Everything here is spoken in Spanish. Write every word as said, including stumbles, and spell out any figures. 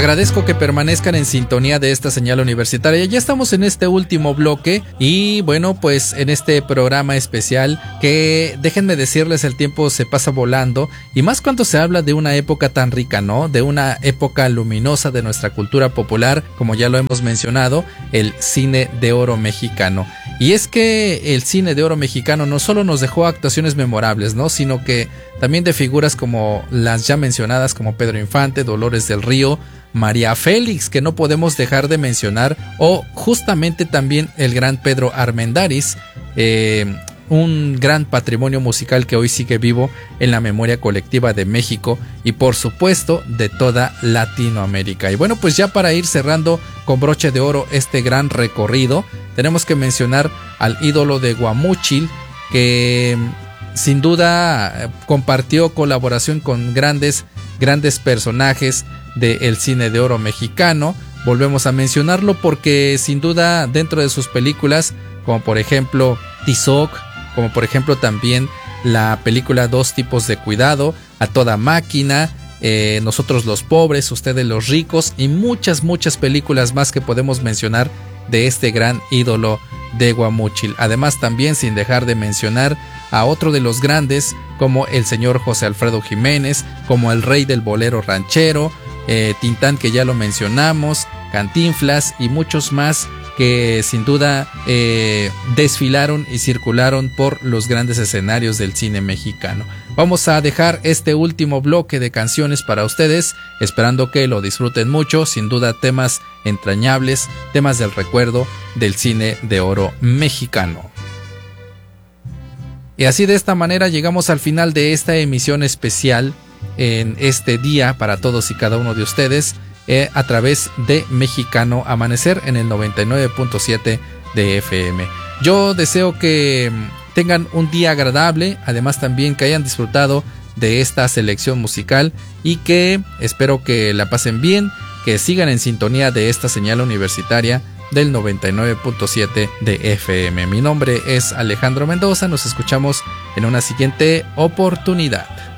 Agradezco que permanezcan en sintonía de esta señal universitaria. Ya estamos en este último bloque y bueno, pues en este programa especial que déjenme decirles, el tiempo se pasa volando y más cuando se habla de una época tan rica, ¿no? De una época luminosa de nuestra cultura popular, como ya lo hemos mencionado, el cine de oro mexicano. Y es que el cine de oro mexicano no solo nos dejó actuaciones memorables, ¿no? Sino que también de figuras como las ya mencionadas, como Pedro Infante, Dolores del Río, María Félix, que no podemos dejar de mencionar, o justamente también el gran Pedro Armendáriz, eh, un gran patrimonio musical que hoy sigue vivo en la memoria colectiva de México y por supuesto de toda Latinoamérica. Y bueno, pues ya para ir cerrando con broche de oro este gran recorrido, tenemos que mencionar al ídolo de Guamúchil, que sin duda compartió colaboración con grandes, grandes personajes del cine de oro mexicano. Volvemos a mencionarlo porque sin duda dentro de sus películas, como por ejemplo Tizoc, como por ejemplo también la película Dos tipos de cuidado, A toda máquina, eh, Nosotros los pobres, Ustedes los ricos y muchas muchas películas más que podemos mencionar de este gran ídolo de Guamúchil. Además también sin dejar de mencionar a otro de los grandes como el señor José Alfredo Jiménez, como el rey del bolero ranchero, eh, Tintán, que ya lo mencionamos, Cantinflas y muchos más que sin duda eh, desfilaron y circularon por los grandes escenarios del cine mexicano. Vamos a dejar este último bloque de canciones para ustedes, esperando que lo disfruten mucho. Sin duda temas entrañables, temas del recuerdo del cine de oro mexicano. Y así de esta manera llegamos al final de esta emisión especial en este día para todos y cada uno de ustedes, eh, a través de Mexicano Amanecer en el noventa y nueve punto siete de F M. Yo deseo que tengan un día agradable, además también que hayan disfrutado de esta selección musical y que espero que la pasen bien, que sigan en sintonía de esta señal universitaria del noventa y nueve punto siete de F M. Mi nombre es Alejandro Mendoza, nos escuchamos en una siguiente oportunidad.